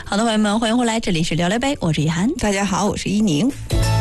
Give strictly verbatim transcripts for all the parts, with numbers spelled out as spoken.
好的，朋友们，欢迎回来，这里是聊聊杯，我是一涵。 大家好，我是一宁。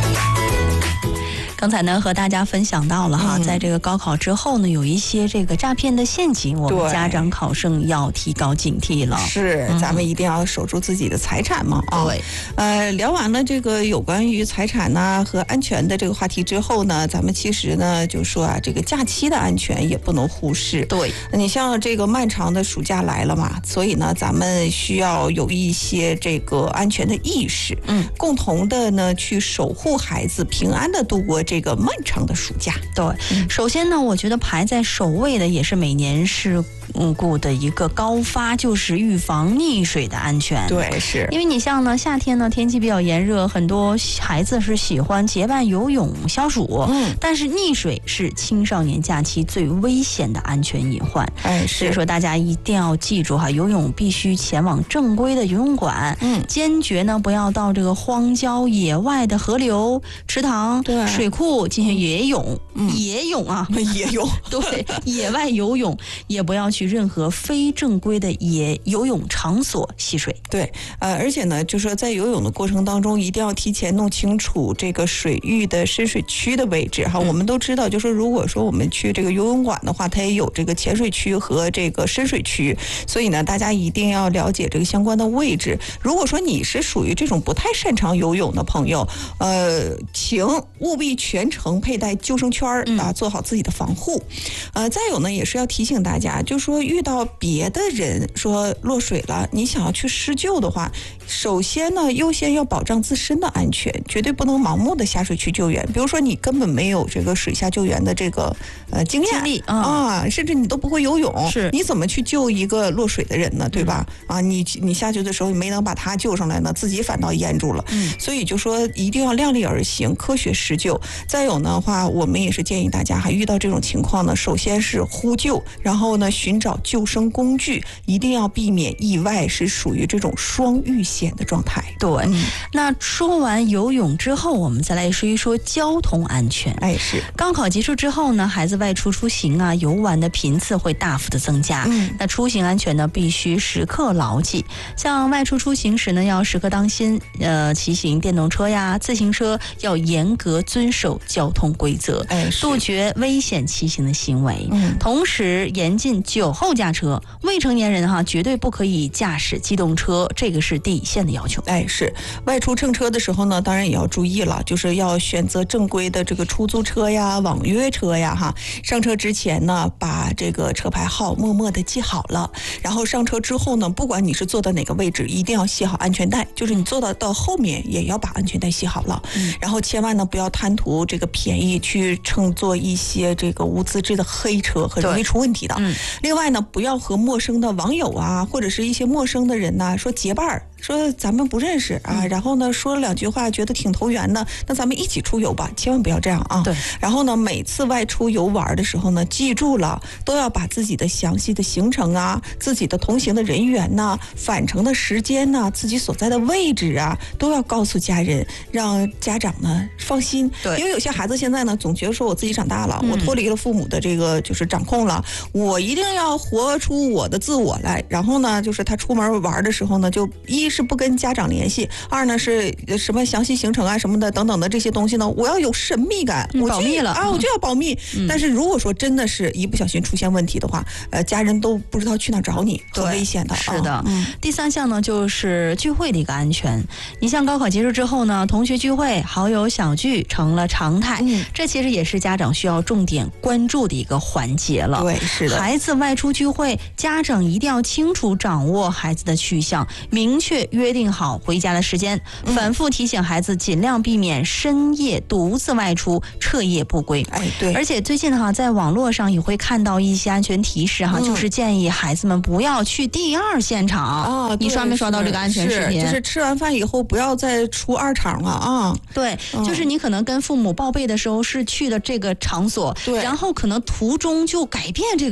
刚才呢和大家分享到了哈、嗯，在这个高考之后呢，有一些这个诈骗的陷阱，我们家长考生要提高警惕了。 是，嗯、咱们一定要守住自己的财产嘛啊。 对， 呃，聊完了这个有关于财产呐、啊、和安全的这个话题之后呢，咱们其实呢就说啊，这个假期的安全也不能忽视。 对， 你像这个漫长的暑假来了嘛，所以呢，咱们需要有一些这个安全的意识， 嗯， 共同的呢去守护孩子平安的度过这个漫长的暑假。 对，嗯、首先呢，我觉得排在首位的也是每年事故的一个高发，就是预防溺水的安全。 对，是因为你像呢，夏天呢天气比较炎热，很多孩子是喜欢结伴游泳消暑， 嗯， 但是溺水是青少年假期最危险的安全隐患。 哎， 所以说大家一定要记住哈，游泳必须前往正规的游泳馆， 嗯， 坚决呢不要到这个荒郊野外的河流、池塘、水库进行野泳， 嗯、 野泳啊， 野泳， 对，野外游泳，也不要去任何非正规的野游泳场所戏水。 对，呃，而且呢，就说在游泳的过程当中，一定要提前弄清楚这个水域的深水区的位置哈。嗯、我们都知道，就说如果说我们去这个游泳馆的话，它也有这个浅水区和这个深水区，所以呢，大家一定要了解这个相关的位置。如果说你是属于这种不太擅长游泳的朋友，呃，请务必全程佩戴救生圈啊，做好自己的防护。呃，再有呢，也是要提醒大家，就说遇到别的人说落水了，你想要去施救的话，首先呢，优先要保障自身的安全，绝对不能盲目的下水去救援。比如说你根本没有这个水下救援的这个呃经验经历、嗯、 啊，甚至你都不会游泳， 是你怎么去救一个落水的人呢？对吧？嗯、啊，你你下去的时候你没能把他救上来呢，自己反倒淹住了。 嗯， 所以就说一定要量力而行，科学施救。再有呢话，我们也是建议大家，还遇到这种情况呢，首先是呼救，然后呢寻找救生工具，一定要避免意外，是属于这种双遇险的状态。 对、 嗯， 那说完游泳之后，我们再来说一说交通安全。 哎，是高考结束之后呢，孩子外出出行啊，游玩的频次会大幅的增加。 嗯， 那出行安全呢，必须时刻牢记。像外出出行时呢，要时刻当心，呃，骑行电动车呀、自行车要严格遵守交通规则， 哎， 杜绝危险骑行的行为。 嗯， 同时严禁酒后驾车，未成年人哈绝对不可以驾驶机动车，这个是底线的要求。 哎，是外出乘车的时候呢，当然也要注意了，就是要选择正规的这个出租车呀、网约车呀哈。上车之前呢，把这个车牌号默默的记好了，然后上车之后呢，不管你是坐到哪个位置，一定要系好安全带，就是你坐到到后面也要把安全带系好了。 嗯， 然后千万呢不要贪图这个便宜去乘坐一些这个无资质的黑车，很容易出问题的。 嗯， 另外呢，不要和陌生的网友啊，或者是一些陌生的人呐、啊、说结伴儿，说咱们不认识啊， 嗯、 然后呢说了两句话，觉得挺投缘的，那咱们一起出游吧，千万不要这样啊。 对。 然后呢，每次外出游玩的时候呢，记住了，都要把自己的详细的行程啊、自己的同行的人员呐、返程的时间呐、自己所在的位置啊，都要告诉家人，让家长呢放心。 对。 因为有些孩子现在呢，总觉得说我自己长大了， 嗯、 我脱离了父母的这个就是掌控了，我一定要活出我的自我来。然后呢，就是他出门玩的时候呢，就一是不跟家长联系，二呢是什么详细行程啊什么的等等的这些东西呢，我要有神秘感， 嗯、 我保密了啊，我就要保密。 嗯、 但是如果说真的是一不小心出现问题的话，呃，家人都不知道去哪找你，很危险的。 是的、 哦嗯。 第三项呢，就是聚会的一个安全。你像高考结束之后呢，同学聚会、好友小聚成了常态， 嗯、 这其实也是家长需要重点关注的一个环节了。 对，是的。 孩子外出聚会，家长一定要清楚掌握孩子的去向，明确约定好回家的时间， 嗯、 反复提醒孩子尽量避免深夜独自外出、彻夜不归。 哎，对。 而且最近哈，在网络上也会看到一些安全提示哈， 嗯、 就是建议孩子们不要去第二现场啊。 你刷没刷到这个安全视频？ 是，就是吃完饭以后不要再出二场了啊。 对， 嗯、 就是你可能跟父母报备的时候是去的这个场所， 对， 然后可能途中就改变这个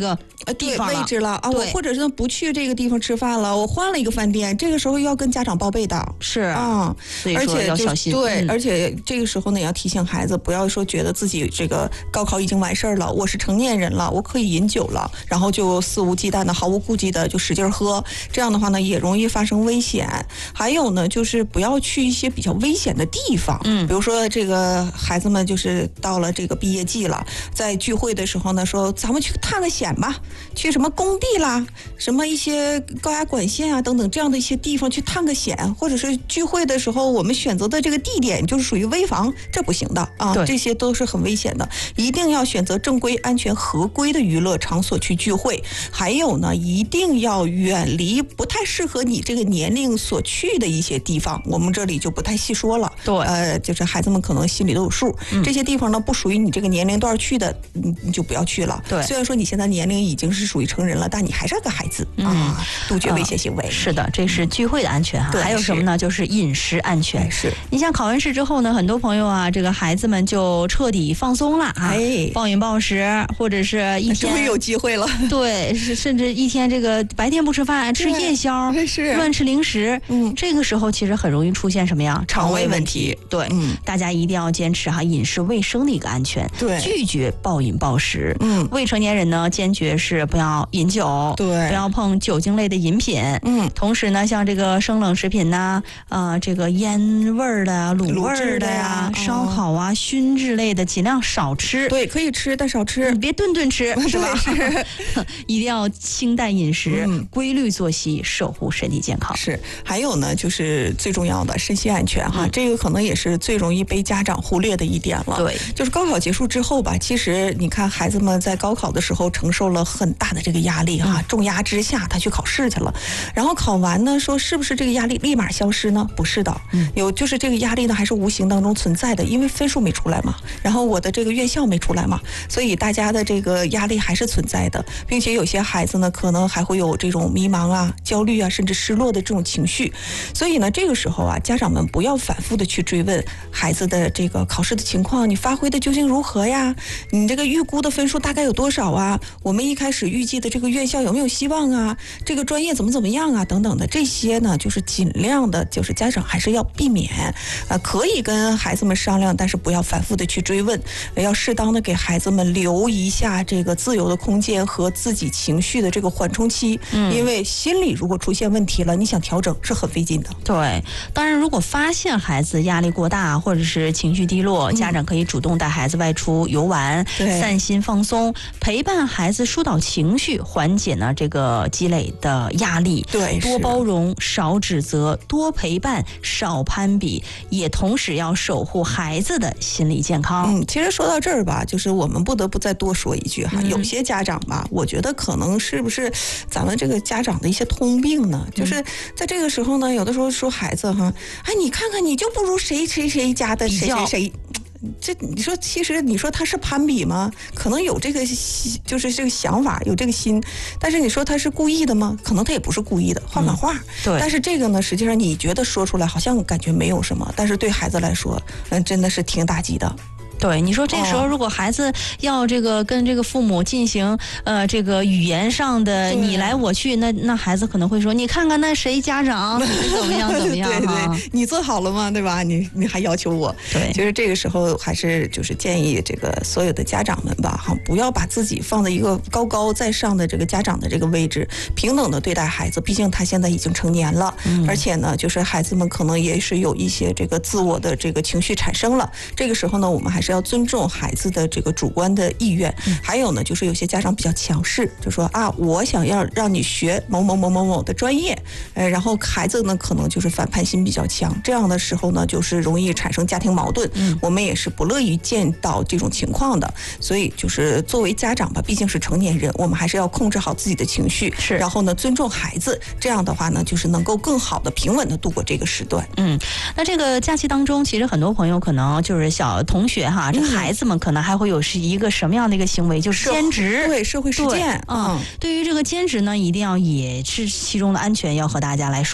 地方位置了啊，我或者是不去这个地方吃饭了，我换了一个饭店，这个时候要跟家长报备的。 是啊， 所以说要小心。 对、 嗯， 而且这个时候呢，也要提醒孩子，不要说觉得自己这个高考已经完事儿了，我是成年人了，我可以饮酒了，然后就肆无忌惮的、毫无顾忌的就使劲喝，这样的话呢，也容易发生危险。还有呢，就是不要去一些比较危险的地方，嗯，比如说这个孩子们就是到了这个毕业季了，在聚会的时候呢，说咱们去探个险吧，去什么工地啦，什么一些高压管线啊等等这样的一些地方去探个险，或者是聚会的时候我们选择的这个地点就是属于危房，这不行的啊，这些都是很危险的，一定要选择正规、安全、合规的娱乐场所去聚会。还有呢，一定要远离不太适合你这个年龄所去的一些地方，我们这里就不太细说了。 对， 呃，就是孩子们可能心里都有数，嗯、这些地方呢不属于你这个年龄段去的，你你就不要去了。 对， 虽然说你现在年龄已经是属于成人了，但你还是个孩子、嗯、啊，杜绝危险行为、呃。 是的，这是聚会的安全哈。还有什么呢？就是饮食安全。 是， 你像考完试之后呢，很多朋友啊，这个孩子们就彻底放松了啊，哎、暴饮暴食，或者是一天终于有机会了。 对，是甚至一天这个白天不吃饭，吃夜宵， 是乱吃零食。嗯，这个时候其实很容易出现什么呀？肠胃问题。对，嗯，大家一定要坚持哈饮食卫生的一个安全， 对， 拒绝暴饮暴食。嗯，未成年人呢，坚决是不要饮酒， 对， 不要碰酒精类的饮品。嗯，同时呢，像这个生冷食品呐，啊，这个烟味儿的、卤味儿的呀、烧烤啊、熏制类的，尽量少吃。 对，可以吃，但少吃， 你别顿顿吃，是吧？ 是， 一定要清淡饮食，嗯、规律作息，守护身体健康。 是，还有呢，就是最重要的身心安全哈、嗯，这个可能也是最容易被家长忽略的一点了。 对， 就是高考结束之后吧，其实你看孩子们在高考的时候承受了很大的这个压力哈、嗯，重压之下他去考试去了，然后考完呢，说是不是这个压力立马消失呢？不是的，嗯、有就是这个压力呢还是无形当中存在的，因为分数没出来嘛，然后我的这个院校没出来嘛，所以大家的这个压力还是存在的，并且有些孩子呢可能还会有这种迷茫啊、焦虑啊，甚至失落的这种情绪。所以呢，这个时候啊，家长们不要反复的去追问孩子的这个考试的情况，你发挥的究竟如何呀？你这个预估的分数大概有多少啊？我们一开始预计的这个院校有没有希望啊？这个专业怎么怎么样啊？等等的这些呢，就是尽量的，就是家长还是要避免，呃，可以跟孩子们商量，但是不要反复的去追问，要适当的给孩子们留一下这个自由的空间和自己情绪的这个缓冲期，嗯，因为心理如果出现问题了，你想调整是很费劲的。 对，当然如果发现孩子压力过大或者是情绪低落，家长可以主动带孩子外出游玩，嗯、散心放松，陪伴孩子疏导情绪，缓解呢这个积累的压力。 对， 多包容，少指责，多陪伴，少攀比，也同时要守护孩子的心理健康。 嗯，其实说到这儿吧，就是我们不得不再多说一句哈，嗯、有些家长吧，我觉得可能是不是咱们这个家长的一些通病呢？就是在这个时候呢，有的时候说孩子哈，哎，你看看你就不如谁谁谁家的谁谁谁。这你说，其实你说他是攀比吗？可能有这个，就是这个想法，有这个心，但是你说他是故意的吗？可能他也不是故意的，画漫画。嗯、 对。 但是这个呢，实际上你觉得说出来好像感觉没有什么，但是对孩子来说，嗯，真的是挺打击的。 对，你说这时候如果孩子要这个跟这个父母进行呃这个语言上的你来我去，那那孩子可能会说，你看看那谁家长怎么样怎么样对对，你做好了吗？对吧？你你还要求我？ 对， 其实这个时候还是就是建议这个所有的家长们吧，哈，不要把自己放在一个高高在上的这个家长的这个位置，平等的对待孩子。毕竟他现在已经成年了，嗯、而且呢，就是孩子们可能也是有一些这个自我的这个情绪产生了。这个时候呢，我们还是要尊重孩子的这个主观的意愿。嗯、还有呢，就是有些家长比较强势，就说啊，我想要让你学某某某某某的专业，呃，然后孩子呢可能就是反叛心比较强，这样的时候呢，就是容易产生家庭矛盾。嗯，我们也是不乐于见到这种情况的。所以就是作为家长吧，毕竟是成年人，我们还是要控制好自己的情绪， 是， 然后呢尊重孩子，这样的话呢，就是能够更好的平稳的度过这个时段。 嗯，那这个假期当中，其实很多朋友可能就是小同学哈，这孩子们可能还会有是一个什么样的一个行为，就是兼职， 对社会实践啊、嗯。对于这个兼职呢，一定要也是其中的安全要和大家来说。